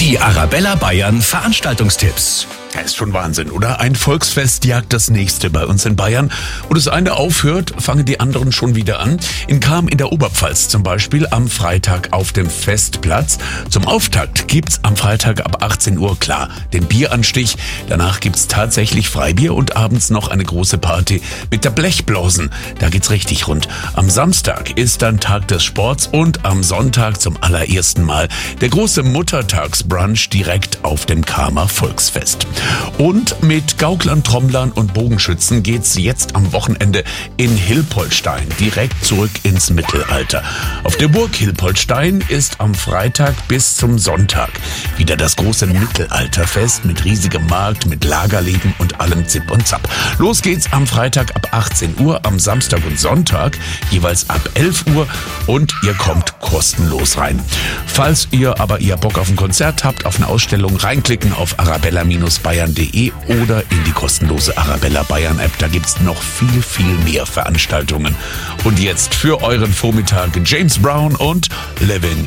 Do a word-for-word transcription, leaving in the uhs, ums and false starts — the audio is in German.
Die Arabella Bayern Veranstaltungstipps. Ja, ist schon Wahnsinn, oder? Ein Volksfest jagt das nächste bei uns in Bayern. Wo das eine aufhört, fangen die anderen schon wieder an. In Cham in der Oberpfalz zum Beispiel am Freitag auf dem Festplatz. Zum Auftakt gibt's am Freitag ab achtzehn Uhr klar den Bieranstich. Danach gibt's tatsächlich Freibier und abends noch eine große Party mit der Blechblasen. Da geht's richtig rund. Am Samstag ist dann Tag des Sports und am Sonntag zum allerersten Mal der große Muttertagsbrunch direkt auf dem Chamer Volksfest. Und mit Gauklern, Trommlern und Bogenschützen geht's jetzt am Wochenende in Hilpoltstein direkt zurück ins Mittelalter. Auf der Burg Hilpoltstein ist am Freitag bis zum Sonntag wieder das große Mittelalterfest mit riesigem Markt, mit Lagerleben und allem Zip und Zap. Los geht's am Freitag ab achtzehn Uhr, am Samstag und Sonntag jeweils ab elf Uhr und ihr kommt kostenlos rein. Falls ihr aber ihr Bock auf ein Konzert habt, auf eine Ausstellung, reinklicken auf arabella Bindestrich bayern punkt de oder in die kostenlose Arabella Bayern App. Da gibt's noch viel, viel mehr Veranstaltungen. Und jetzt für euren Vormittag James Brown und Living